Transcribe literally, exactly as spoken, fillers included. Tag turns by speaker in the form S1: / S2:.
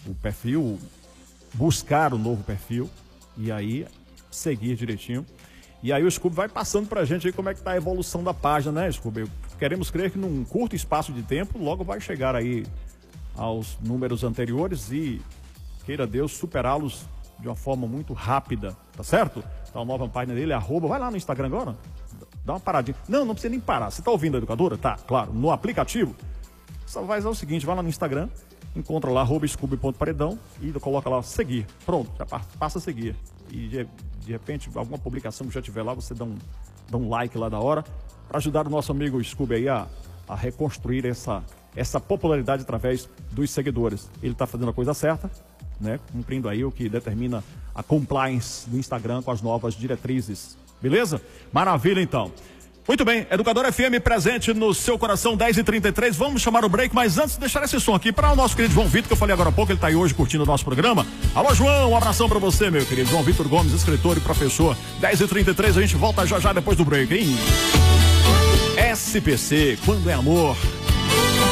S1: o perfil, buscar o novo perfil e aí seguir direitinho. E aí o Scooby vai passando pra gente aí como é que tá a evolução da página, né, Scooby? Queremos crer que num curto espaço de tempo, logo vai chegar aí aos números anteriores e, queira Deus, superá-los de uma forma muito rápida, tá certo? Então a nova página dele é arroba, vai lá no Instagram agora, dá uma paradinha. Não, não precisa nem parar, você tá ouvindo a educadora? Tá, claro, no aplicativo, só vai fazer o seguinte, vai lá no Instagram, encontra lá arroba scooby ponto paredão e coloca lá seguir, pronto, já passa a seguir. E de, de repente, alguma publicação que já tiver lá, você dá um, dá um like lá da hora, para ajudar o nosso amigo Scooby aí a, a reconstruir essa, essa popularidade através dos seguidores. Ele está fazendo a coisa certa, né? Cumprindo aí o que determina a compliance do Instagram com as novas diretrizes. Beleza? Maravilha, então. Muito bem, Educadora F M presente no seu coração, dez e trinta e três, vamos chamar o break, mas antes deixar esse som aqui para o nosso querido João Vitor, que eu falei agora há pouco, ele está aí hoje curtindo o nosso programa. Alô, João, um abração para você, meu querido João Vitor Gomes, escritor e professor. Dez e trinta e três, a gente volta já já depois do break, hein? S P C, quando é amor,